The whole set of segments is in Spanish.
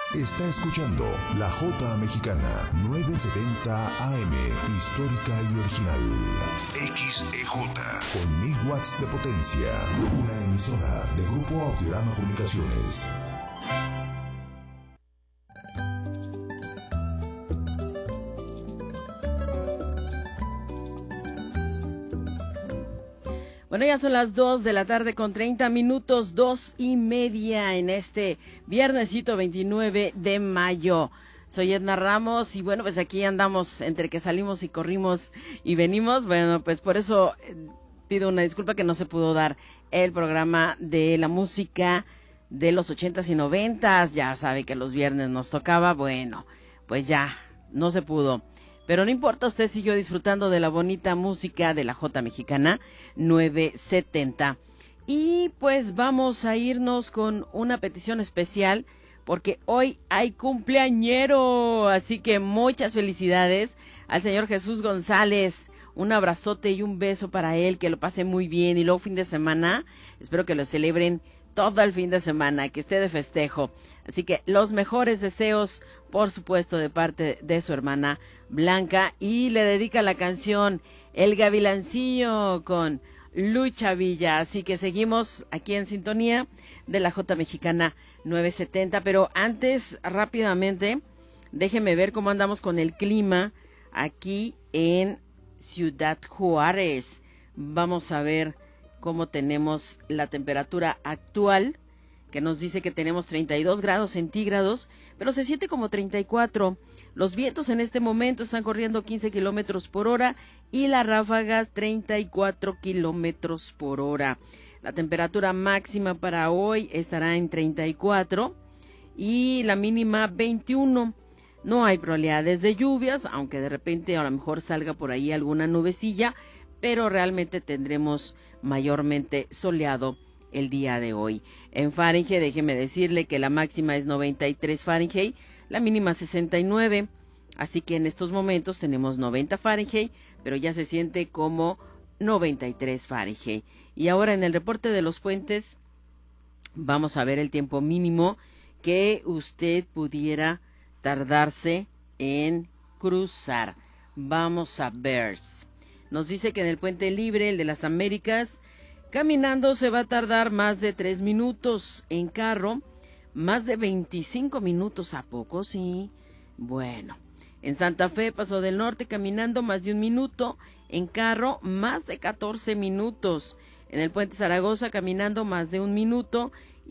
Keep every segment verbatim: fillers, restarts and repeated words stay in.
Está escuchando La Jota Mexicana, novecientos setenta A M, histórica y original. X E J, con mil watts de potencia. Una emisora de Grupo Audiorama Comunicaciones. Bueno, ya son las dos de la tarde con treinta minutos, dos y media en este viernesito veintinueve de mayo. Soy Edna Ramos y bueno, pues aquí andamos entre que salimos y corrimos y venimos. Bueno, pues por eso eh, pido una disculpa que no se pudo dar el programa de la música de los ochentas y noventas. Ya sabe que los viernes nos tocaba. Bueno, pues ya, no se pudo. Pero no importa, usted siguió disfrutando de la bonita música de la Jota Mexicana novecientos setenta. Y pues vamos a irnos con una petición especial porque hoy hay cumpleañero. Así que muchas felicidades al señor Jesús González. Un abrazote y un beso para él, que lo pase muy bien. Y luego fin de semana, espero que lo celebren todo el fin de semana, que esté de festejo. Así que los mejores deseos, por supuesto, de parte de su hermana Blanca. Y le dedica la canción El Gavilancillo con Lucha Villa. Así que seguimos aquí en sintonía de la Jota Mexicana novecientos setenta. Pero antes, rápidamente, déjeme ver cómo andamos con el clima aquí en Ciudad Juárez. Vamos a ver cómo tenemos la temperatura actual, que nos dice que tenemos treinta y dos grados centígrados, pero se siente como treinta y cuatro. Los vientos en este momento están corriendo quince kilómetros por hora y las ráfagas treinta y cuatro kilómetros por hora. La temperatura máxima para hoy estará en treinta y cuatro y la mínima veintiuno. No hay probabilidades de lluvias, aunque de repente a lo mejor salga por ahí alguna nubecilla, pero realmente tendremos mayormente soleado el día de hoy. En Fahrenheit, déjeme decirle que la máxima es noventa y tres Fahrenheit, la mínima sesenta y nueve, así que en estos momentos tenemos noventa Fahrenheit, pero ya se siente como noventa y tres Fahrenheit. Y ahora en el reporte de los puentes, vamos a ver el tiempo mínimo que usted pudiera tardarse en cruzar. Vamos a ver. Nos dice que en el Puente Libre, el de las Américas, caminando se va a tardar más de tres minutos. En carro, más de veinticinco minutos. ¿A poco? Sí. Bueno. En Santa Fe, Paso del Norte, caminando más de un minuto. En carro, más de catorce minutos. En el Puente Zaragoza, caminando más de un minuto.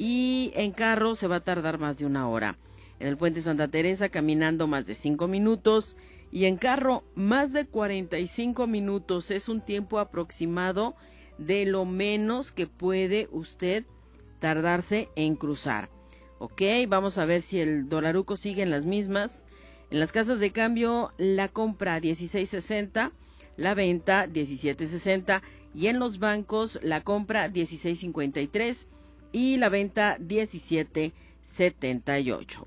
Y en carro se va a tardar más de una hora. En el Puente Santa Teresa, caminando más de cinco minutos. Y en carro, más de cuarenta y cinco minutos. Es un tiempo aproximado de lo menos que puede usted tardarse en cruzar. Ok, vamos a ver si el dolaruco sigue en las mismas. En las casas de cambio, la compra dieciséis sesenta, la venta diecisiete sesenta. Y en los bancos, la compra dieciséis cincuenta y tres y la venta diecisiete setenta y ocho.